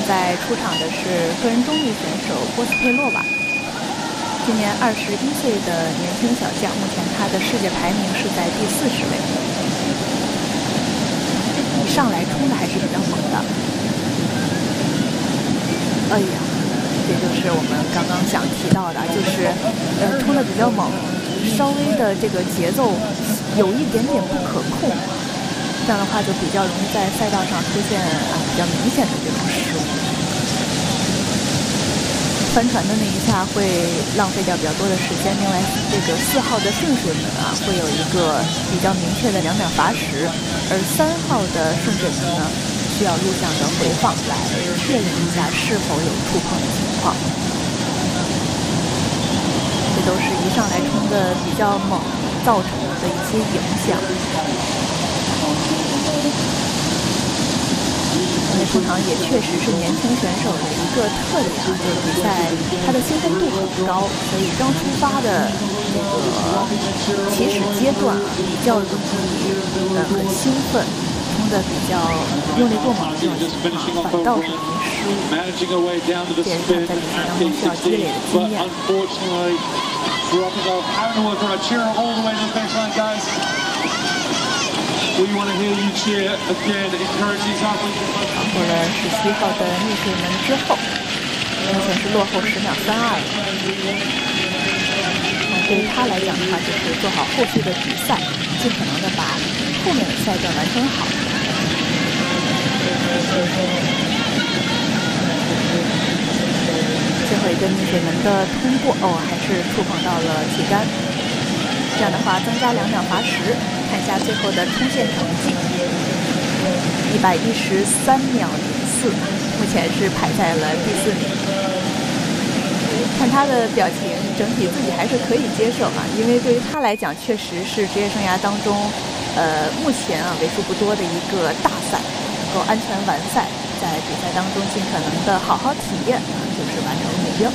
在出场的是个人中立选手波斯佩洛娃，今年21岁的年轻小将，目前他的世界排名是在第40位。一上来冲的还是比较猛的。哎呀，这就是我们刚刚想提到的，就是冲的比较猛，稍微的这个节奏有一点点不可控。这样的话就比较容易在赛道上出现比较明显的这种失误。翻船的那一下会浪费掉比较多的时间，另外这个4号的顺水门会有一个比较明确的2秒罚时，而3号的顺水门呢需要录像的回放来确认一下是否有触碰的情况。这都是一上来冲的比较猛造成的一些影响。因为通常也确实是年轻选手的一个特点就是比赛他的兴奋度很高，所以刚出发的这个起始阶段比较容易很兴奋，冲的比较用力过猛的这种情况反倒是容易失误，这也是他在比赛当中需要积累的经验。 We want to hear you cheer again, encourage these athletes. 过了17号的逆水门之后，目前是落后10秒32。对于他来讲的话，就是做好后续的比赛，尽可能的把后面的赛段完成好。最后一个逆水门的通过，还是触碰到了旗杆。这样的话增加2秒罚时。看一下最后的冲线成绩，113秒04，目前是排在了第4名。看他的表情，整体自己还是可以接受因为对于他来讲，确实是职业生涯当中，目前为数不多的一个大赛，能够安全完赛，在比赛当中尽可能的好好体验就是完成目标。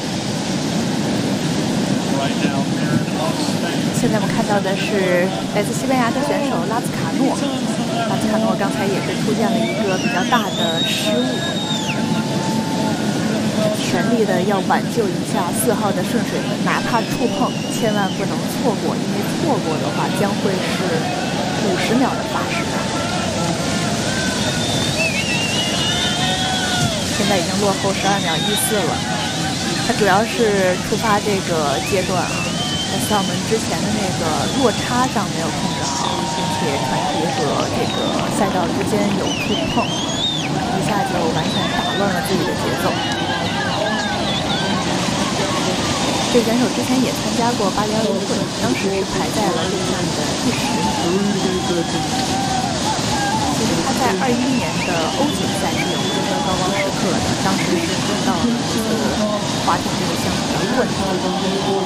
现在我们看到的是来自西班牙的选手拉兹卡诺。拉兹卡诺刚才也是出现了一个比较大的失误，全力的要挽救一下4号的顺水门，哪怕触碰千万不能错过，因为错过的话将会是50秒的罚时。现在已经落后12秒14了。他主要是出发这个阶段在4号门之前的那个落差上没有控制好，并且船体和这个赛道之间有触碰，一下就完全打乱了自己的节奏。这选手之前也参加过巴黎奥运会，当时是排在了路上的第10名。其实他在21年的欧锦赛是有一个高光时刻的，当时是碰到了滑艇这个项目的问题。